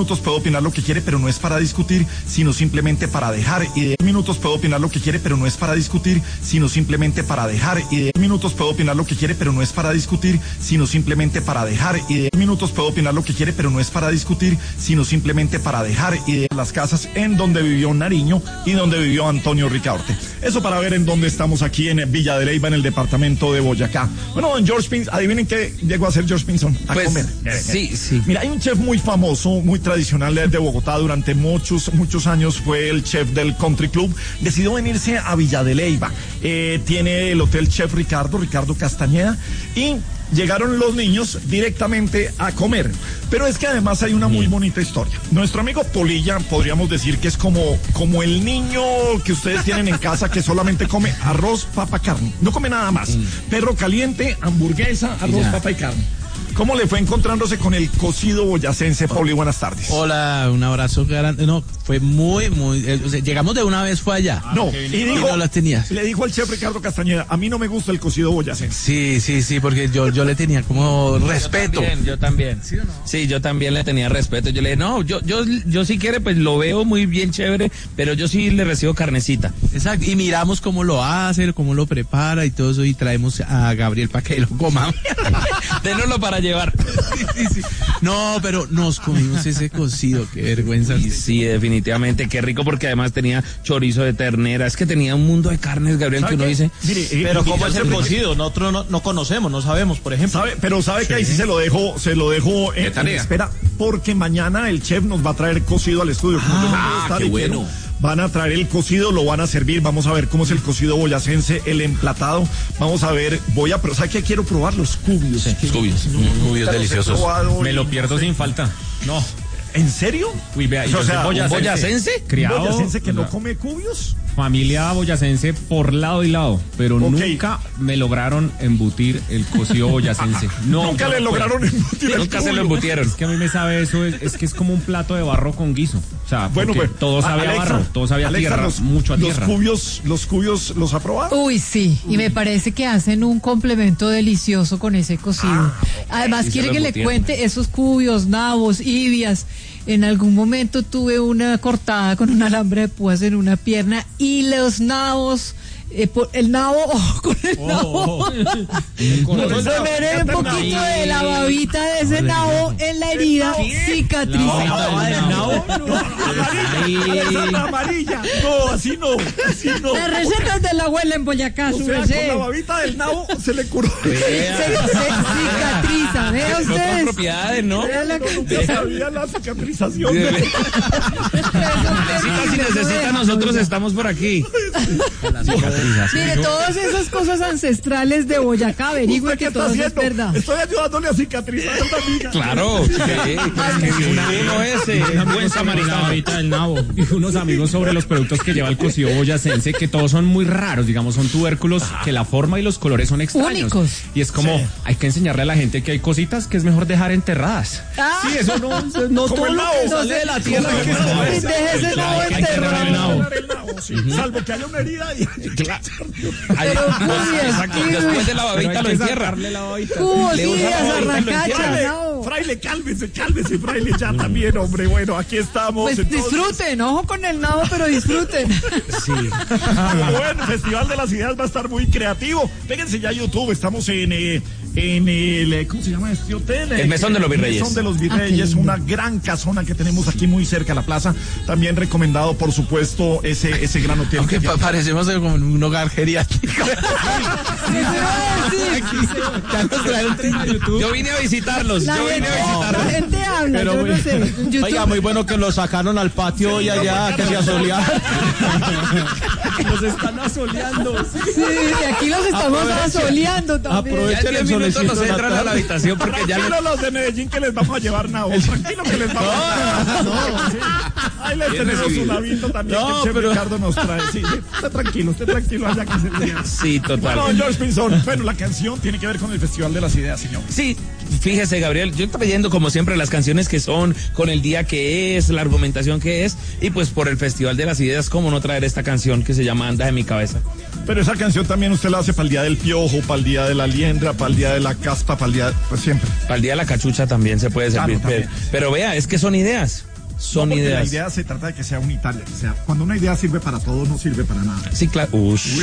minutos puede opinar lo que quiere, pero no es para discutir, sino simplemente para dejar y de minutos puede opinar lo que quiere, pero no es para discutir, sino simplemente para dejar y de minutos puede opinar lo que quiere, pero no es para discutir, sino simplemente para dejar y de minutos puede opinar lo que quiere, pero no es para discutir, sino simplemente para dejar y de las casas en donde vivió Nariño y donde vivió Antonio Ricaurte. Eso para ver en dónde estamos aquí en Villa de Leyva, en el departamento de Boyacá. Bueno, don George Pinson, adivinen qué llegó a hacer George Pinson a comer. Sí. Mira, hay un chef muy famoso, muy tradicional de Bogotá, durante muchos años fue el chef del Country Club, decidió venirse a Villa de Leyva, tiene el Hotel Chef Ricardo Castañeda, y llegaron los niños directamente a comer. Pero es que además hay una muy bonita historia. Nuestro amigo Polilla, podríamos decir que es como el niño que ustedes tienen en casa que solamente come arroz, papa, carne. No come nada más. Perro caliente, hamburguesa, arroz, papa y carne. ¿Cómo le fue encontrándose con el cocido boyacense, Pauli? Buenas tardes. Hola, un abrazo grande. No, fue muy, llegamos de una vez, fue allá. Y dijo, no las tenías. Le dijo al chef Ricardo Castañeda, a mí no me gusta el cocido boyacense. Sí, porque yo le tenía como respeto. Yo también. ¿Sí o no? Sí, yo también le tenía respeto. Yo le dije, no, yo si quiere, pues lo veo muy bien chévere, pero yo sí le recibo carnecita. Exacto, y miramos cómo lo hace, cómo lo prepara y todo eso, y traemos a Gabriel para que lo coma. Dénoslo para llevar. Sí. No, pero nos comimos ese cocido, qué vergüenza. Sí, definitivamente, qué rico, porque además tenía chorizo de ternera, es que tenía un mundo de carnes, Gabriel, que uno dice. Mire, pero ¿cómo es el cocido? Nosotros no conocemos, no sabemos, por ejemplo. ¿Sabe que ahí sí se lo dejo en espera? Porque mañana el chef nos va a traer cocido al estudio. Qué bueno. Van a traer el cocido, lo van a servir, vamos a ver cómo es el cocido boyacense, el emplatado, vamos a ver, pero ¿sabe qué? Quiero probar los cubios. Sí, cubios deliciosos. Me lo pierdo sin falta. No. ¿En serio? Uy, vea, boyacense, criado, boyacense que no come cubios. Familia boyacense por lado y lado, pero nunca me lograron embutir el cocido boyacense. Nunca le lograron embutir el Nunca se lo embutieron. Es que a mí me sabe eso, es que es como un plato de barro con guiso. O sea, todo sabe a barro, todo sabe a tierra, mucho a tierra. ¿Los cubios los ha probado? Uy, sí, y me parece que hacen un complemento delicioso con ese cocido. Además, quiere que le cuente esos cubios, nabos, ibias. En algún momento tuve una cortada con un alambre de púas en una pierna y los nabos, el nabo, con el nabo, poner un poquito de la babita de ese nabo en la herida, cicatriza. Amarilla. No, así no. Las recetas de la abuela en Boyacá, con la babita del nabo se le curó. Se cicatriza, vea ustedes. Otras propiedades, ¿no? No sabía la cicatrización. Si necesita, nosotros estamos por aquí. Mire, todas esas cosas ancestrales de Boyacá, averigüe que todo eso es verdad. Estoy ayudándole a cicatrizar a esta amiga. Claro, uno es buen samaritano. Ahorita del nabo. Y unos amigos sobre los productos que lleva el cocido boyacense, que todos son muy raros, digamos, son tubérculos que la forma y los colores son extraños. Únicos. Y es como, hay que enseñarle a la gente que hay cositas que es mejor dejar enterradas. Sí, eso no todo lo que sale de la tierra. Deje ese nabo enterrado. Salvo que haya una herida y... Después de la babita lo entierra. Fraile, cálmese, fraile, ya también, hombre. Bueno, aquí estamos. Pues entonces... disfruten, ojo con el nabo, pero disfruten. Sí. Bueno, el Festival de las Ideas va a estar muy creativo. Péguense ya a YouTube, estamos en el, ¿cómo se llama este hotel? El Mesón de los Virreyes. El Mesón de los Virreyes, una gran casona que tenemos aquí muy cerca a la plaza. También recomendado, por supuesto, ese gran hotel. Aunque parecemos como un hogar geriátrico. Yo vine a visitarlos. La gente habla, pero yo no sé. Oiga, muy bueno que lo sacaron al patio y allá, que se asolearon. Los están asoleando. Sí, aquí los estamos asoleando también. Aprovechen el solecito. Los entran a la habitación porque ya los de Medellín que les vamos a llevar nabo. Tranquilo que les vamos a llevar. Ahí les tenemos un navito también que el chef Ricardo nos trae. Sí, usted tranquilo allá que se vea. Sí, total. Bueno, George Pinson, bueno, la canción tiene que ver con el Festival de las Ideas, señor. Sí, fíjese, Gabriel, yo trayendo como siempre las canciones que son, con el día que es, la argumentación que es, y pues por el Festival de las Ideas, cómo no traer esta canción que se llama Anda de mi cabeza. Pero esa canción también usted la hace para el día del piojo, para el día de la liendra, para el día de la caspa, para el día, pues siempre. Para el día de la cachucha también se puede servir. Pero vea, es que son ideas. son porque ideas. La idea se trata de que sea unitaria, o sea, cuando una idea sirve para todo, no sirve para nada. Sí, claro.